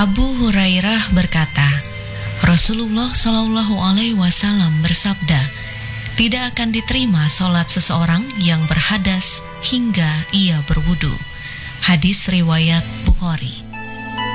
Abu Hurairah berkata, Rasulullah Shallallahu Alaihi Wasallam bersabda, tidak akan diterima solat seseorang yang berhadas hingga ia berwudu. Hadis riwayat Bukhari.